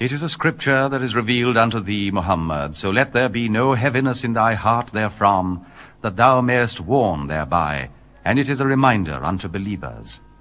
It is a scripture that is revealed unto thee, Muhammad, so let there be no heaviness in thy heart therefrom, that thou mayest warn thereby, and it is a reminder unto believers.